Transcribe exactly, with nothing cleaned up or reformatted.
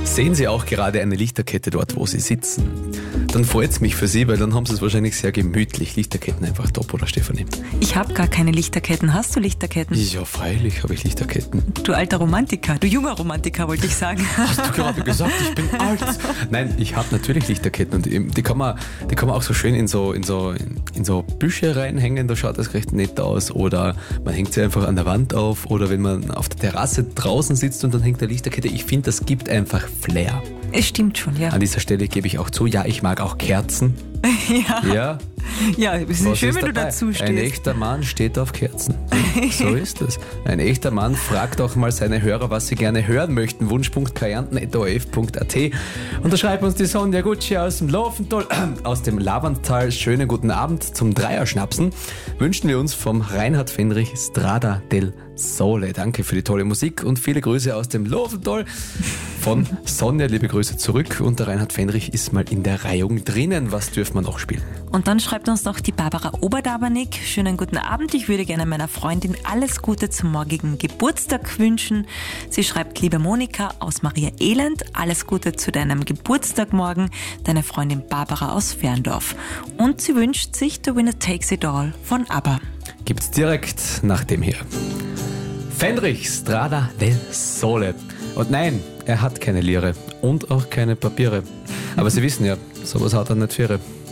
Sehen Sie auch gerade eine Lichterkette dort, wo Sie sitzen? Dann freut es mich für Sie, weil dann haben Sie es wahrscheinlich sehr gemütlich. Lichterketten einfach top, oder Stefanie? Ich habe gar keine Lichterketten. Hast du Lichterketten? Ja, freilich habe ich Lichterketten. Du alter Romantiker, du junger Romantiker, wollte ich sagen. Hast du gerade gesagt, ich bin alt? Nein, ich habe natürlich Lichterketten und die kann man, die kann man auch so schön in so, in so, in so Büsche reinhängen, da schaut das recht nett aus. Oder man hängt sie einfach an der Wand auf oder wenn man auf der Terrasse draußen sitzt und dann hängt der Lichterkette. Ich finde, das gibt einfach Flair. Es stimmt schon, ja. An dieser Stelle gebe ich auch zu, ja, ich mag auch Kerzen. Ja. Ja. Ja, es ist Was schön, ist wenn du dabei? dazu stehst. Ein echter Mann steht auf Kerzen. So ist es. Ein echter Mann fragt auch mal seine Hörer, was sie gerne hören möchten. wunsch punkt kärnten at o r f punkt a t. Und da schreibt uns die Sonja Gucci aus dem Laufental, äh, aus dem Lavandtal. Schönen guten Abend zum Dreierschnapsen. Wünschen wir uns vom Reinhard Fendrich Strada del Sole. Danke für die tolle Musik und viele Grüße aus dem Laufental. Von Sonja, liebe Grüße zurück. Und der Reinhard Fendrich ist mal in der Reihung drinnen. Was dürfen wir noch spielen? Und dann schreibt uns noch die Barbara Oberdabernick. Schönen guten Abend. Ich würde gerne meiner Freundin alles Gute zum morgigen Geburtstag wünschen. Sie schreibt, liebe Monika aus Maria Elend, alles Gute zu deinem Geburtstag morgen. Deine Freundin Barbara aus Ferndorf. Und sie wünscht sich The Winner Takes It All von ABBA. Gibt's direkt nach dem hier. Fendrich Strada del Sole. Und nein, er hat keine Lire und auch keine Papiere. Aber Sie wissen ja, sowas hat er nicht für.